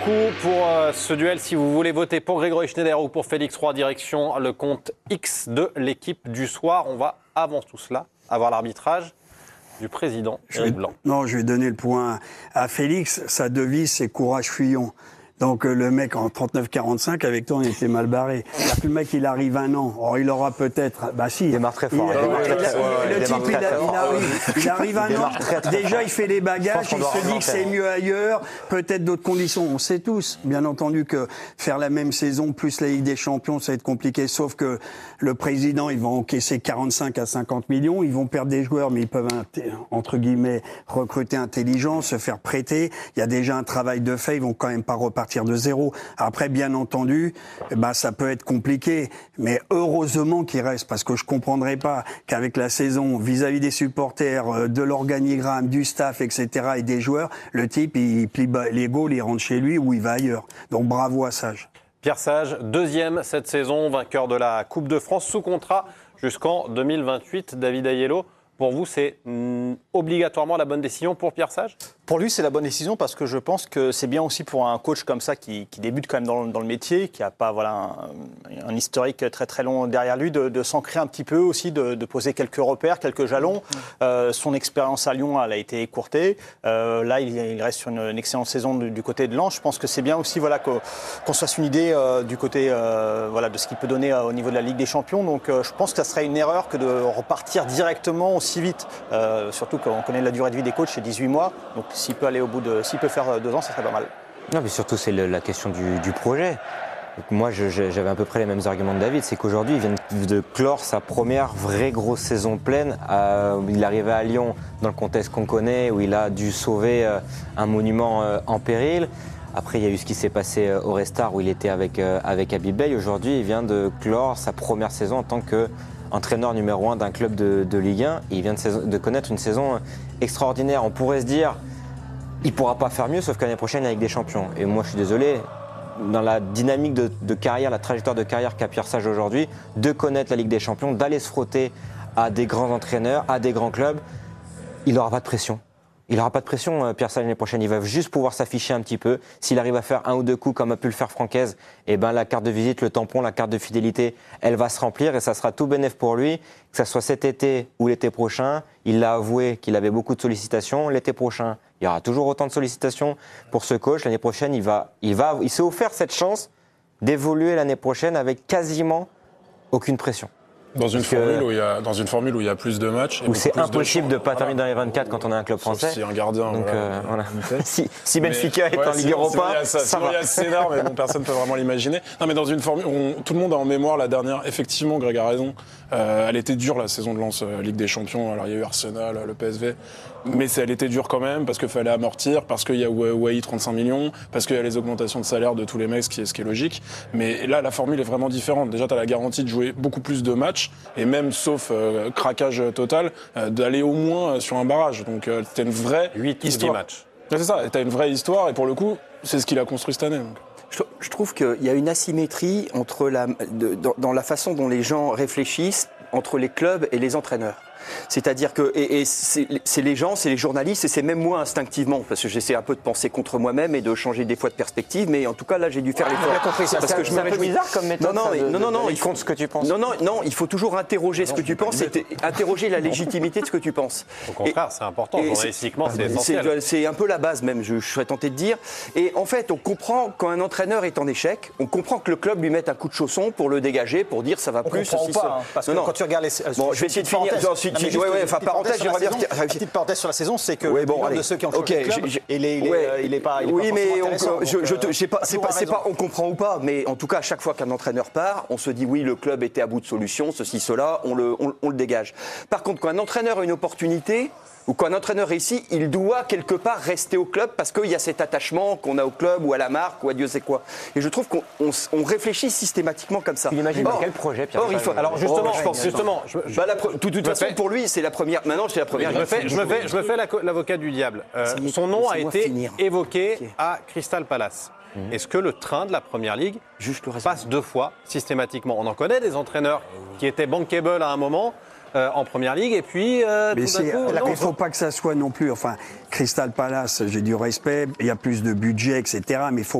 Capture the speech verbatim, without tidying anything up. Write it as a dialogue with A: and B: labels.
A: beaucoup pour euh, ce duel. Si vous voulez voter pour Grégory Schneider ou pour Félix Roy, direction le compte X de l'équipe du soir. On va, avant tout cela, avoir l'arbitrage du président Éric Blanc.
B: Non, je vais donner le point à Félix. Sa devise, c'est courage fuyons. Donc le mec en trente-neuf quarante-cinq, avec toi, on était mal barré. Le mec, il arrive un an. Or, il aura peut-être... Bah si.
C: Il démarre très fort.
B: Le type, il, il arrive, il arrive un an. Déjà, il fait les bagages. Il se dit que c'est mieux ailleurs. Peut-être d'autres conditions. On sait tous, bien entendu, que faire la même saison, plus la Ligue des Champions, ça va être compliqué. Sauf que le président, ils vont encaisser quarante-cinq à cinquante millions. Ils vont perdre des joueurs, mais ils peuvent, entre guillemets, recruter intelligent, se faire prêter. Il y a déjà un travail de fait. Ils vont quand même pas repartir de zéro. Après, bien entendu, bah, ça peut être compliqué, mais heureusement qu'il reste, parce que je comprendrais pas qu'avec la saison, vis-à-vis des supporters, de l'organigramme, du staff, et cetera, et des joueurs, le type, il plie les gaules, il rentre chez lui ou il va ailleurs. Donc bravo à Sage.
A: Pierre Sage, deuxième cette saison, vainqueur de la Coupe de France, sous contrat jusqu'en deux mille vingt-huit. David Aiello, pour vous, c'est mm, obligatoirement la bonne décision pour Pierre Sage ?
D: Pour lui, c'est la bonne décision parce que je pense que c'est bien aussi pour un coach comme ça qui, qui débute quand même dans, dans le métier, qui n'a pas voilà, un, un historique très très long derrière lui, de, de s'ancrer un petit peu aussi, de, de poser quelques repères, quelques jalons. Euh, son expérience à Lyon, elle a été écourtée. Euh, là, il, il reste sur une, une excellente saison du, du côté de Lens. Je pense que c'est bien aussi voilà, qu'on, qu'on se fasse une idée euh, du côté euh, voilà, de ce qu'il peut donner euh, au niveau de la Ligue des Champions. Donc euh, je pense que ça serait une erreur que de repartir directement aussi vite. Euh, surtout qu'on connaît la durée de vie des coachs, c'est dix-huit mois. Donc s'il peut aller au bout de, s'il peut faire deux ans, ça serait pas mal.
C: Non, mais surtout c'est le, la question du, du projet. Donc moi, je, je, j'avais à peu près les mêmes arguments de David. C'est qu'aujourd'hui, il vient de clore sa première vraie grosse saison pleine. Euh, il est arrivé à Lyon dans le contexte qu'on connaît, où il a dû sauver euh, un monument euh, en péril. Après, il y a eu ce qui s'est passé euh, au Restart, où il était avec euh, avec Habib Beye. Aujourd'hui, il vient de clore sa première saison en tant que entraîneur numéro un d'un club de, de Ligue un. Et il vient de, saison, de connaître une saison extraordinaire. On pourrait se dire, il ne pourra pas faire mieux, sauf que l'année prochaine, avec des champions. Et moi, je suis désolé, dans la dynamique de, de carrière, la trajectoire de carrière qu'a Pierre Sage aujourd'hui, de connaître la Ligue des Champions, d'aller se frotter à des grands entraîneurs, à des grands clubs, il n'aura pas de pression. Il n'aura pas de pression, Pierre Sage, l'année prochaine. Il va juste pouvoir s'afficher un petit peu. S'il arrive à faire un ou deux coups, comme a pu le faire Francaise, eh ben, la carte de visite, le tampon, la carte de fidélité, elle va se remplir et ça sera tout bénef pour lui, que ce soit cet été ou l'été prochain. Il l'a avoué qu'il avait beaucoup de sollicitations. L'été prochain, il y aura toujours autant de sollicitations pour ce coach. L'année prochaine, il, va, il, va, il s'est offert cette chance d'évoluer l'année prochaine avec quasiment aucune pression.
E: Dans une, formule où il y a, dans une formule où il y a plus de matchs.
C: Où c'est impossible de ne pas
E: voilà.
C: terminer dans les vingt-quatre quand on est un club français.
E: Sauf si un gardien.
C: Donc,
E: voilà.
C: euh, voilà. si, si Benfica mais, est ouais, en Ligue Europa, ça, ça va.
E: Il y a le scénar, mais bon, personne ne peut vraiment l'imaginer. Non, mais dans une formule, on, tout le monde a en mémoire la dernière. Effectivement, Greg a raison. Euh, elle était dure la saison de Lens, euh, Ligue des Champions. Alors il y a eu Arsenal, le P S V, mais elle était dure quand même parce qu'il fallait amortir, parce qu'il y a Wai trente-cinq millions, parce qu'il y a les augmentations de salaire de tous les mecs, ce qui est, ce qui est logique. Mais là, la formule est vraiment différente. Déjà, tu as la garantie de jouer beaucoup plus de matchs et même sauf euh, craquage total, euh, d'aller au moins sur un barrage. Donc euh, t'as une vraie
A: huit
E: histoire.
A: matchs.
E: Ouais, c'est ça, t'as une vraie histoire et pour le coup, c'est ce qu'il a construit cette année. Donc.
F: Je, je trouve qu'il y a une asymétrie entre la, de, dans, dans la façon dont les gens réfléchissent entre les clubs et les entraîneurs. C'est-à-dire que et, et c'est, c'est les gens, c'est les journalistes, et c'est même moi instinctivement, parce que j'essaie un peu de penser contre moi-même et de changer des fois de perspective, mais en tout cas là j'ai dû faire l'effort.
C: J'ai compris, ça,
F: parce
C: c'est,
F: que je
C: c'est
F: me
C: un peu
F: réjouis.
C: bizarre comme méthode.
F: Non, non,
C: ça,
F: mais,
C: de,
F: non, non, non,
C: il compte ce que tu penses.
F: Non, non, non, il faut toujours interroger ce que tu penses, et interroger la légitimité de ce que tu penses.
A: Au contraire, et, c'est important. Journalistiquement, c'est, c'est essentiel.
F: C'est, c'est un peu la base même, je, je serais tenté de dire. Et en fait, on comprend quand un entraîneur est en échec, on comprend que le club lui mette un coup de chausson pour le dégager, pour dire ça va
D: on
F: plus.
D: Comprend
F: ceci,
D: pas,
F: ça.
D: Hein, parce
F: non,
D: que
F: non.
D: quand tu regardes les.
F: Bon, je vais essayer de finir. Ensuite, ouais, ouais, enfin, parenthèse, j'aimerais bien.
D: La petite parenthèse sur la saison, c'est que
F: ouais, bon,
D: le de ceux qui ont changé
F: okay,
D: de club,
F: j'ai,
D: il est, il est,
F: ouais,
D: il est pas, il est
F: oui,
D: pas
F: mais
D: intéressant.
F: On, je,
D: donc,
F: je te, je sais pas, c'est pas, c'est pas,
D: raison.
F: on comprend ou pas, mais en tout cas, à chaque fois qu'un entraîneur part, on se dit oui, le club était à bout de solutions, ceci, cela, on le, on, on le dégage. Par contre, quand un entraîneur a une opportunité, ou quand un entraîneur réussit, il doit quelque part rester au club parce qu'il y a cet attachement qu'on a au club ou à la marque ou à Dieu sait quoi. Et je trouve qu'on on, on réfléchit systématiquement comme ça.
C: Il imagine or, quel projet, Pierre.
F: Or, il faut,
A: alors justement,
F: oh,
A: je pense, justement, je, je,
F: bah, la, de toute façon, fais, pour lui, c'est la première. Maintenant, c'est la première.
A: Je me fais, je me fais, je me fais l'avocat du diable. Euh, son nom a été finir. évoqué okay. à Crystal Palace. Mmh. Est-ce que le train de la Première Ligue passe deux fois systématiquement ? On en connaît des entraîneurs qui étaient bankable à un moment. Euh, en Première Ligue et puis euh,
B: mais
A: tout d'un coup,
B: il ne faut pas que ça soit non plus, enfin Crystal Palace, j'ai du respect, il y a plus de budget, et cetera, mais il faut